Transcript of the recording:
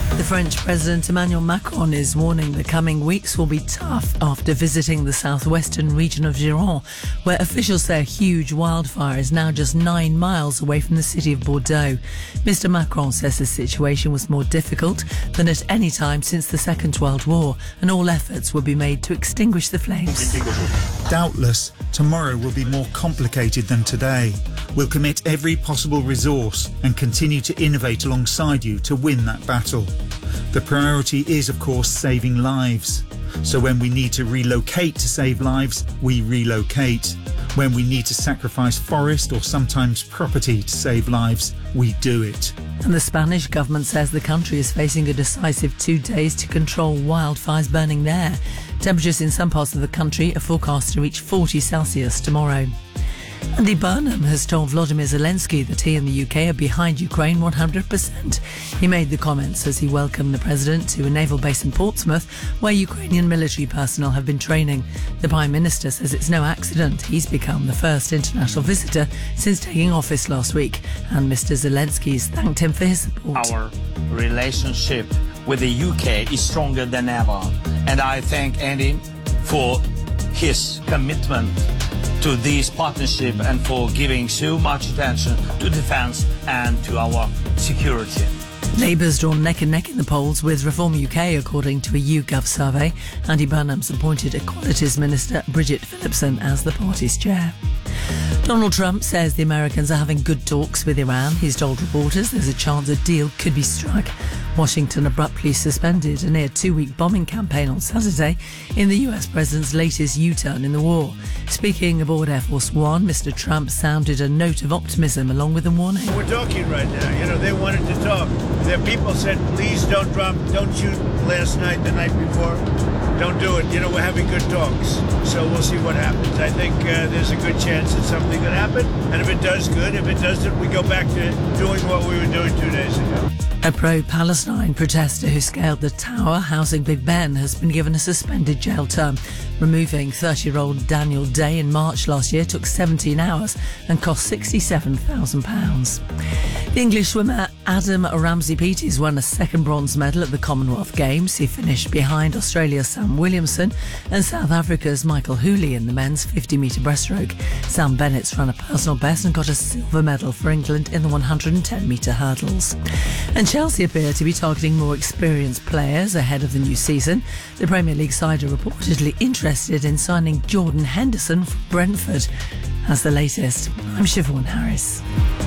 The French President Emmanuel Macron is warning the coming weeks will be tough after visiting the southwestern region of Gironde, where officials say a huge wildfire is now just 9 miles away from the city of Bordeaux. Mr. Macron says the situation was more difficult than at any time since the Second World War, and all efforts will be made to extinguish the flames. Doubtless, tomorrow will be more complicated than today. We'll commit every possible resource and continue to innovate alongside you to win that battle. The priority is, of course, saving lives. So when we need to relocate to save lives, we relocate. When we need to sacrifice forest or sometimes property to save lives, we do it. And the Spanish government says the country is facing a decisive 2 days to control wildfires burning there. Temperatures in some parts of the country are forecast to reach 40 Celsius tomorrow. Andy Burnham has told Volodymyr Zelensky that he and the UK are behind Ukraine 100%. He made the comments as he welcomed the president to a naval base in Portsmouth, where Ukrainian military personnel have been training. The Prime Minister says it's no accident he's become the first international visitor since taking office last week, and Mr. Zelensky's thanked him for his support. Our relationship with the UK is stronger than ever, and I thank Andy for his commitment to this partnership and for giving so much attention to defence and to our security. Labour's drawn neck and neck in the polls with Reform UK, according to a YouGov survey. Andy Burnham's appointed Equalities Minister Bridget Phillipson as the party's chair. Donald Trump says the Americans are having good talks with Iran. He's told reporters there's a chance a deal could be struck. Washington abruptly suspended a near 2-week bombing campaign on Saturday in the US president's latest U-turn in the war. Speaking aboard Air Force One, Mr. Trump sounded a note of optimism along with a warning. We're talking right now. You know, they wanted to talk. Their people said, please don't shoot last night, the night before. Don't do it. You know, we're having good talks. So we'll see what happens. I think there's a good chance that something could happen. And if it does, good. If it doesn't, we go back to doing what we were doing 2 days ago. A pro-Palestine protester who scaled the tower housing Big Ben has been given a suspended jail term. Removing 30-year-old Daniel Day in March last year took 17 hours and cost £67,000. The English swimmer Adam Ramsey-Peters won a second bronze medal at the Commonwealth Games. He finished behind Australia's Sam Williamson and South Africa's Michael Hooley in the men's 50-metre breaststroke. Sam Bennett's run a personal best and got a silver medal for England in the 110-metre hurdles. And Chelsea appear to be targeting more experienced players ahead of the new season. The Premier League side are reportedly interested in signing Jordan Henderson from Brentford. That's the latest. I'm Siobhan Harris.